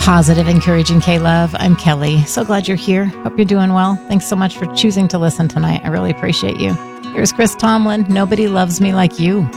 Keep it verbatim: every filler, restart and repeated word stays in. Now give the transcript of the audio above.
Positive, encouraging K-Love. I'm Kelly. So glad you're here. Hope you're doing well. Thanks so much for choosing to listen tonight. I really appreciate you. Here's Chris Tomlin. Nobody loves me like you.